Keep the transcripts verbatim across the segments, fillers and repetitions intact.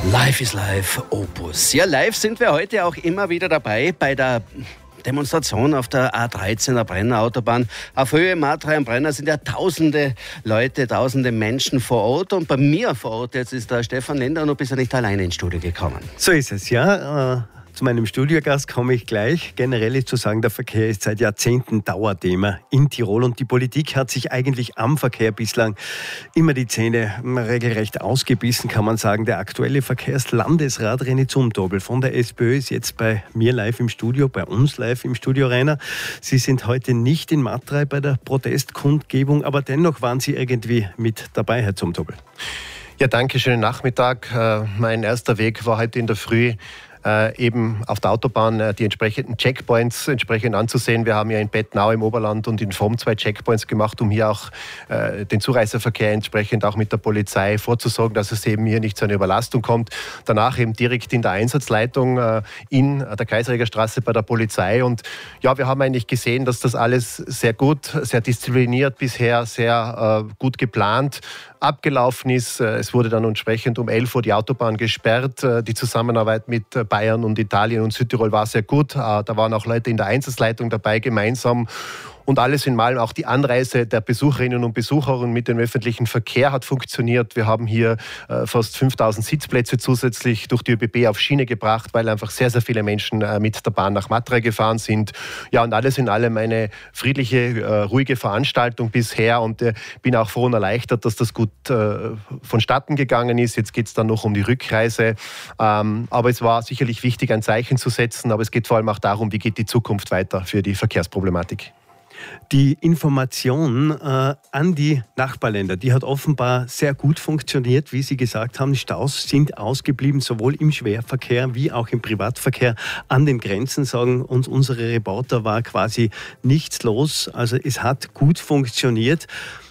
Live is Live, Opus. Ja, live sind wir heute auch immer wieder dabei bei der Demonstration auf der A dreizehn, der Brenner Autobahn. Auf Höhe Marktredwitz am Brenner sind ja tausende Leute, tausende Menschen vor Ort. Und bei mir vor Ort jetzt ist der Stefan Lender, und du bist ja nicht alleine ins Studio gekommen. So ist es, ja. Äh Zu meinem Studiogast komme ich gleich. Generell ist zu sagen, der Verkehr ist seit Jahrzehnten Dauerthema in Tirol und die Politik hat sich eigentlich am Verkehr bislang immer die Zähne regelrecht ausgebissen, kann man sagen. Der aktuelle Verkehrslandesrat René Zumtobel von der SPÖ ist jetzt bei mir live im Studio, bei uns live im Studio, Rainer. Sie sind heute nicht in Matrei bei der Protestkundgebung, aber dennoch waren Sie irgendwie mit dabei, Herr Zumtobel. Ja, danke, schönen Nachmittag. Mein erster Weg war heute in der Früh, Äh, eben auf der Autobahn äh, die entsprechenden Checkpoints entsprechend anzusehen. Wir haben ja in Bettnau im Oberland und in Vom zwei Checkpoints gemacht, um hier auch äh, den Zureiserverkehr entsprechend auch mit der Polizei vorzusorgen, dass es eben hier nicht zu einer Überlastung kommt. Danach eben direkt in der Einsatzleitung äh, in der Kaiserjägerstraße bei der Polizei. Und ja, wir haben eigentlich gesehen, dass das alles sehr gut, sehr diszipliniert bisher, sehr äh, gut geplant abgelaufen ist. Es wurde dann entsprechend um elf Uhr die Autobahn gesperrt. Die Zusammenarbeit mit Bayern und Italien und Südtirol war sehr gut. Da waren auch Leute in der Einsatzleitung dabei, gemeinsam. Und alles in allem auch die Anreise der Besucherinnen und Besucher mit dem öffentlichen Verkehr hat funktioniert. Wir haben hier äh, fast fünftausend Sitzplätze zusätzlich durch die ÖBB auf Schiene gebracht, weil einfach sehr, sehr viele Menschen äh, mit der Bahn nach Matrei gefahren sind. Ja, und alles in allem eine friedliche, äh, ruhige Veranstaltung bisher. Und äh, bin auch froh und erleichtert, dass das gut äh, vonstatten gegangen ist. Jetzt geht es dann noch um die Rückreise. Ähm, aber es war sicherlich wichtig, ein Zeichen zu setzen. Aber es geht vor allem auch darum, wie geht die Zukunft weiter für die Verkehrsproblematik. Die Information äh, an die Nachbarländer, die hat offenbar sehr gut funktioniert, wie Sie gesagt haben. Staus sind ausgeblieben, sowohl im Schwerverkehr wie auch im Privatverkehr. An den Grenzen, sagen uns unsere Reporter, war quasi nichts los. Also es hat gut funktioniert.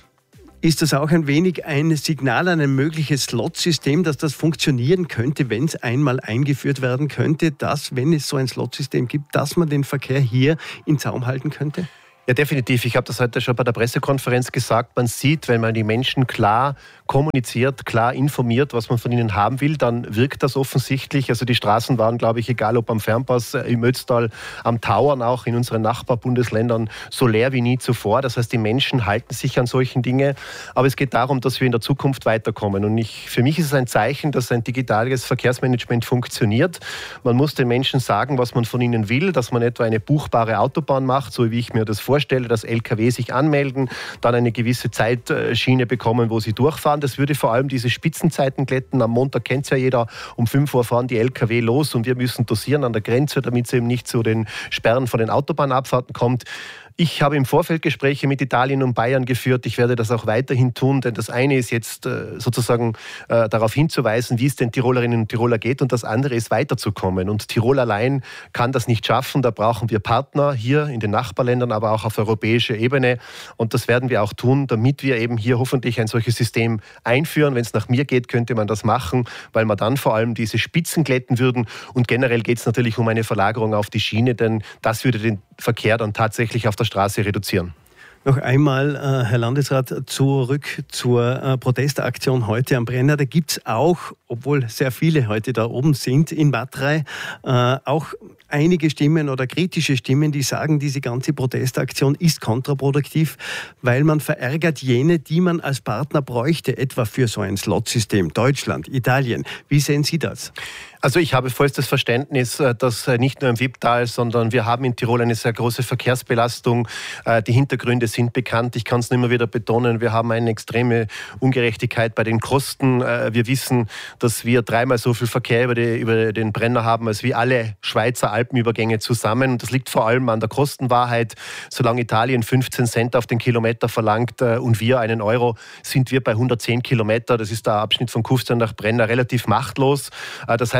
Ist das auch ein wenig ein Signal an ein mögliches Slotsystem, dass das funktionieren könnte, wenn es einmal eingeführt werden könnte, dass, wenn es so ein Slotsystem gibt, dass man den Verkehr hier in Zaum halten könnte? Ja, definitiv. Ich habe das heute schon bei der Pressekonferenz gesagt. Man sieht, wenn man die Menschen klar kommuniziert, klar informiert, was man von ihnen haben will, dann wirkt das offensichtlich. Also die Straßen waren, glaube ich, egal ob am Fernpass, im Ötztal, am Tauern, auch in unseren Nachbarbundesländern, so leer wie nie zuvor. Das heißt, die Menschen halten sich an solchen Dinge. Aber es geht darum, dass wir in der Zukunft weiterkommen. Und ich, für mich ist es ein Zeichen, dass ein digitales Verkehrsmanagement funktioniert. Man muss den Menschen sagen, was man von ihnen will, dass man etwa eine buchbare Autobahn macht, so wie ich mir das vorstelle, dass L K W sich anmelden, dann eine gewisse Zeitschiene bekommen, wo sie durchfahren. Das würde vor allem diese Spitzenzeiten glätten. Am Montag kennt es ja jeder, um fünf Uhr fahren die L K W los und wir müssen dosieren an der Grenze, damit es eben nicht zu den Sperren von den Autobahnabfahrten kommt. Ich habe im Vorfeld Gespräche mit Italien und Bayern geführt. Ich werde das auch weiterhin tun, denn das eine ist jetzt äh, sozusagen äh, darauf hinzuweisen, wie es den Tirolerinnen und Tiroler geht, und das andere ist weiterzukommen. Und Tirol allein kann das nicht schaffen. Da brauchen wir Partner hier in den Nachbarländern, aber auch auf europäischer Ebene. Und das werden wir auch tun, damit wir eben hier hoffentlich ein solches System einführen. Wenn es nach mir geht, könnte man das machen, weil man dann vor allem diese Spitzen glätten würden. Und generell geht es natürlich um eine Verlagerung auf die Schiene, denn das würde den Verkehr dann tatsächlich auf der Straße reduzieren. Noch einmal, äh, Herr Landesrat, zurück zur äh, Protestaktion heute am Brenner. Da gibt es auch, obwohl sehr viele heute da oben sind, in Matrei, äh, auch einige Stimmen oder kritische Stimmen, die sagen, diese ganze Protestaktion ist kontraproduktiv, weil man verärgert jene, die man als Partner bräuchte, etwa für so ein Slotsystem. Deutschland, Italien. Wie sehen Sie das? Also ich habe vollstes Verständnis, dass nicht nur im Wipptal, sondern wir haben in Tirol eine sehr große Verkehrsbelastung. Die Hintergründe sind bekannt. Ich kann es immer wieder betonen, wir haben eine extreme Ungerechtigkeit bei den Kosten. Wir wissen, dass wir dreimal so viel Verkehr über, die, über den Brenner haben, als wie alle Schweizer Alpenübergänge zusammen. Und das liegt vor allem an der Kostenwahrheit. Solange Italien fünfzehn Cent auf den Kilometer verlangt und wir einen Euro, sind wir bei hundertzehn Kilometer. Das ist der Abschnitt von Kufstein nach Brenner relativ machtlos. Das heißt,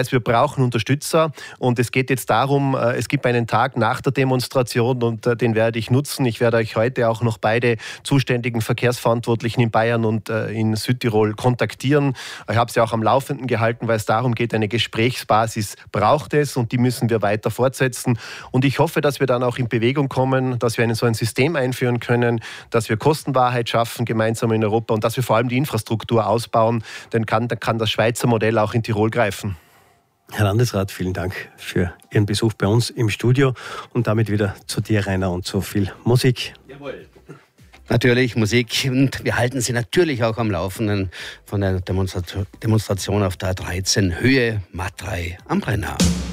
Also wir brauchen Unterstützer und es geht jetzt darum, es gibt einen Tag nach der Demonstration und den werde ich nutzen. Ich werde euch heute auch noch beide zuständigen Verkehrsverantwortlichen in Bayern und in Südtirol kontaktieren. Ich habe sie auch am Laufenden gehalten, weil es darum geht, eine Gesprächsbasis braucht es und die müssen wir weiter fortsetzen. Und ich hoffe, dass wir dann auch in Bewegung kommen, dass wir ein, so ein System einführen können, dass wir Kostenwahrheit schaffen gemeinsam in Europa und dass wir vor allem die Infrastruktur ausbauen, dann kann, dann kann das Schweizer Modell auch in Tirol greifen. Herr Landesrat, vielen Dank für Ihren Besuch bei uns im Studio und damit wieder zu dir, Rainer, und so viel Musik. Jawohl. Natürlich Musik und wir halten Sie natürlich auch am Laufenden von der Demonstration auf der A dreizehn Höhe Matrei am Brenner.